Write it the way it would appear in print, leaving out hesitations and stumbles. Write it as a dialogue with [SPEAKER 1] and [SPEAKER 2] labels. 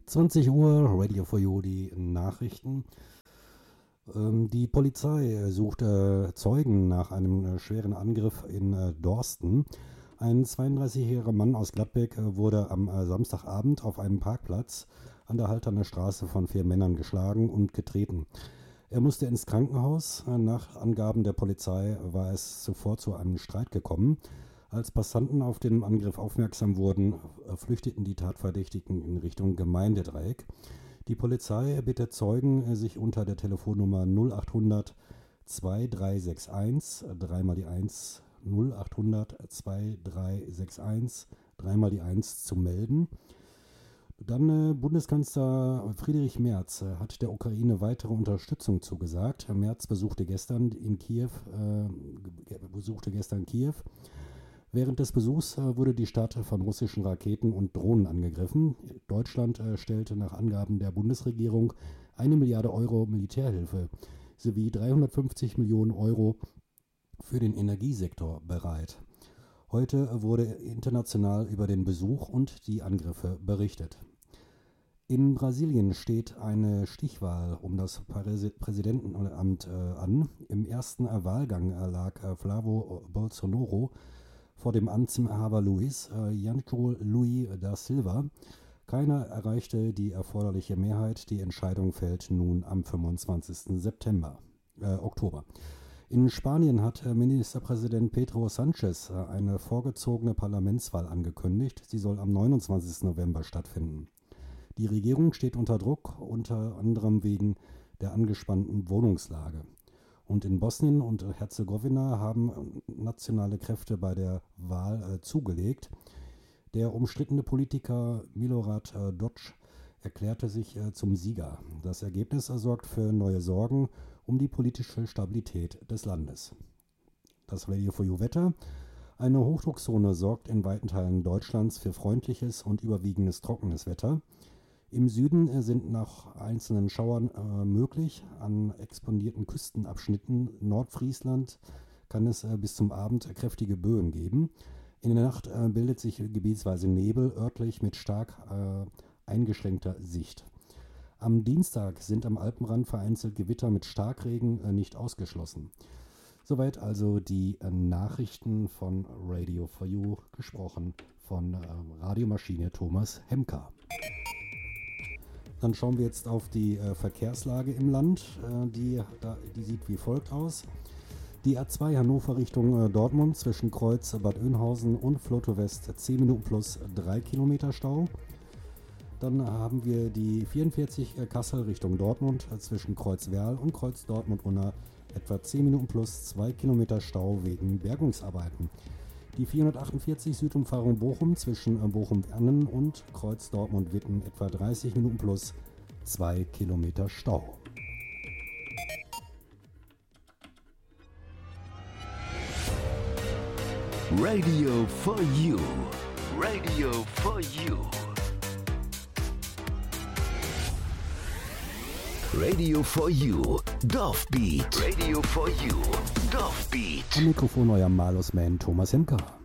[SPEAKER 1] 20 Uhr, Radio for You, die Nachrichten. Die Polizei sucht Zeugen nach einem schweren Angriff in Dorsten. Ein 32-jähriger Mann aus Gladbeck wurde am Samstagabend auf einem Parkplatz an der Halterner Straße von 4 Männern geschlagen und getreten. Er musste ins Krankenhaus. Nach Angaben der Polizei war es zuvor zu einem Streit gekommen. Als Passanten auf den Angriff aufmerksam wurden, flüchteten die Tatverdächtigen in Richtung Gemeindedreieck. Die Polizei bittet Zeugen, sich unter der Telefonnummer 0800 2361, dreimal die 1, 0800 2361, dreimal die 1 zu melden. Dann Bundeskanzler Friedrich Merz hat der Ukraine weitere Unterstützung zugesagt. Merz besuchte gestern Kiew. Während des Besuchs wurde die Stadt von russischen Raketen und Drohnen angegriffen. Deutschland stellte nach Angaben der Bundesregierung 1 Milliarde Euro Militärhilfe sowie 350 Millionen Euro für den Energiesektor bereit. Heute wurde international über den Besuch und die Angriffe berichtet. In Brasilien steht eine Stichwahl um das Präsidentenamt an. Im ersten Wahlgang lag Flávio Bolsonaro vor dem Amtsinhaber Luiz da Silva. Keiner erreichte die erforderliche Mehrheit. Die Entscheidung fällt nun am 25. Oktober. In Spanien hat Ministerpräsident Pedro Sánchez eine vorgezogene Parlamentswahl angekündigt. Sie soll am 29. November stattfinden. Die Regierung steht unter Druck, unter anderem wegen der angespannten Wohnungslage. Und in Bosnien und Herzegowina haben nationale Kräfte bei der Wahl zugelegt. Der umstrittene Politiker Milorad Dodik erklärte sich zum Sieger. Das Ergebnis sorgt für neue Sorgen um die politische Stabilität des Landes. Das Radio for You Wetter. Eine Hochdruckzone sorgt in weiten Teilen Deutschlands für freundliches und überwiegendes trockenes Wetter. Im Süden sind nach einzelnen Schauern möglich. An exponierten Küstenabschnitten Nordfriesland kann es bis zum Abend kräftige Böen geben. In der Nacht bildet sich gebietsweise Nebel, örtlich mit stark eingeschränkter Sicht. Am Dienstag sind am Alpenrand vereinzelt Gewitter mit Starkregen nicht ausgeschlossen. Soweit also die Nachrichten von Radio for You, gesprochen von Radiomaschine Thomas Hemker. Dann schauen wir jetzt auf die Verkehrslage im Land. Die sieht wie folgt aus. Die A2 Hannover Richtung Dortmund zwischen Kreuz Bad Oeynhausen und Floto West 10 Minuten plus 3 Kilometer Stau. Dann haben wir die 44 Kassel Richtung Dortmund zwischen Kreuz Werl und Kreuz Dortmund-Unna etwa 10 Minuten plus 2 Kilometer Stau wegen Bergungsarbeiten. Die 448 Südumfahrung Bochum zwischen Bochum-Wernen und Kreuz Dortmund-Witten etwa 30 Minuten plus 2 Kilometer Stau.
[SPEAKER 2] Radio for You. Radio for You. Radio for You. Dorfbeat. Radio for You. Dorfbeat.
[SPEAKER 1] Am Mikrofon euer Malus-Man Thomas Hemker.